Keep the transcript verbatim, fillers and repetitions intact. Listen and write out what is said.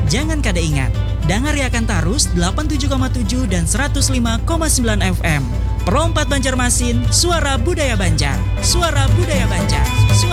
Jangan kada ingat, dengar akan Tarus delapan puluh tujuh koma tujuh dan seratus lima koma sembilan F M. Perompat Banjarmasin, suara budaya Banjar. Suara budaya Banjar. Suara